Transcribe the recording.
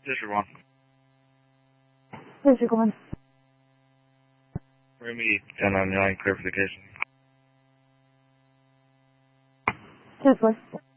District 1. District 1. We're going to be 1099 clarification. 10-4.